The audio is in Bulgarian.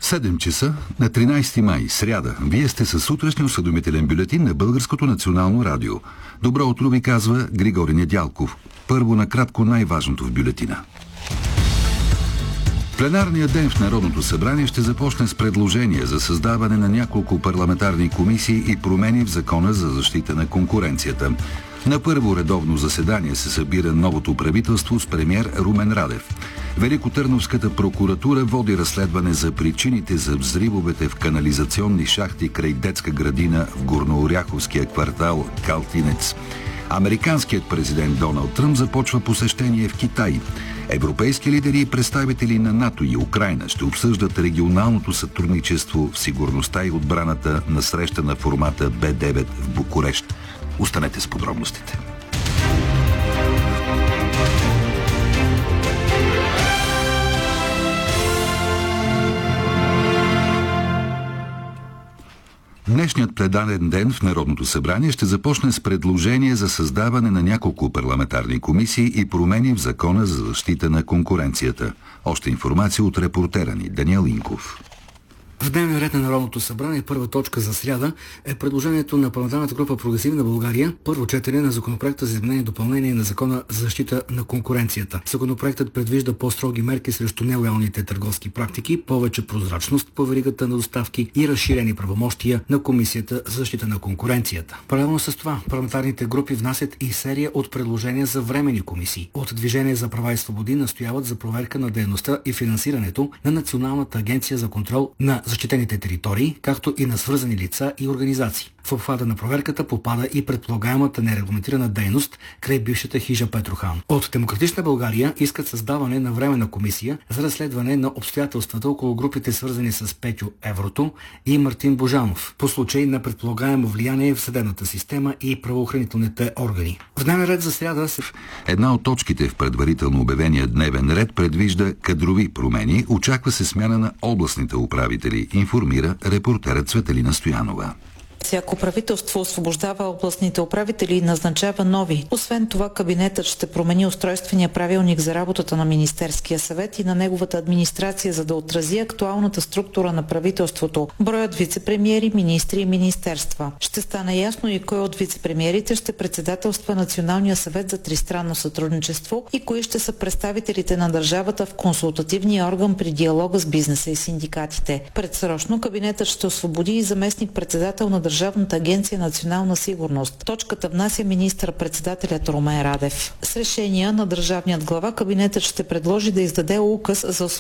7 часа на 13 май, сряда. Вие сте със сутрешния осведомителен бюлетин на Българското национално радио. Добро утро ви казва Григорий Недялков. Първо накратко най-важното в бюлетина. Пленарният ден в Народното събрание ще започне с предложение за създаване на няколко парламентарни комисии и промени в Закона за защита на конкуренцията. На първо редовно заседание се събира новото правителство с премиер Румен Радев. Великотърновската прокуратура води разследване за причините за взривовете в канализационни шахти край детска градина в горнооряховския квартал Калтинец. Американският президент Доналд Тръмп започва посещение в Китай. Европейски лидери и представители на НАТО и Украйна ще обсъждат регионалното сътрудничество в сигурността и отбраната на среща на формата Б9 в Букурещ. Останете с подробностите. Днешният пленарен ден в Народното събрание ще започне с предложение за създаване на няколко парламентарни комисии и промени в Закона за защита на конкуренцията. Още информация от репортера ни Даниел Инков. В дневния ред на Народното събрание първа точка за сряда е предложението на парламентарната група Прогресивна България първо четене на законопроекта за изменение и допълнение на Закона за защита на конкуренцията. Законопроектът предвижда по-строги мерки срещу нелоялните търговски практики, повече прозрачност по веригата на доставки и разширени правомощия на Комисията за защита на конкуренцията. Паралелно с това, парламентарните групи внасят и серия от предложения за временни комисии. От Движение за права и свободи настояват за проверка на дейността и финансирането на Националната агенция за контрол на защитените територии, както и на свързани лица и организации. В обхвата на проверката попада и предполагаемата нерегламентирана дейност край бившата хижа Петрохан. От Демократична България искат създаване на временна комисия за разследване на обстоятелствата около групите, свързани с Петю Еврото и Мартин Божанов, по случай на предполагаемо влияние в съдебната система и правоохранителните органи. В дневен ред за сряда една от точките в предварително обявения дневен ред предвижда кадрови промени. Очаква се смяна на областните управители, информира репортерът Цветелина Стоянова. Всяко правителство освобождава областните управители и назначава нови. Освен това, кабинетът ще промени устройствения правилник за работата на Министерския съвет и на неговата администрация, за да отрази актуалната структура на правителството, броят вицепремиери, министри и министерства. Ще стане ясно и кой от вицепремиерите ще председателства Националния съвет за тристранно сътрудничество и кои ще са представителите на държавата в консултативния орган при диалога с бизнеса и синдикатите. Предсрочно кабинетът ще освободи и заместник-председател на Държавната агенция национална сигурност. Точката внася министър-председателят Румен Радев. С решения на държавният глава кабинетът ще предложи да издаде указ за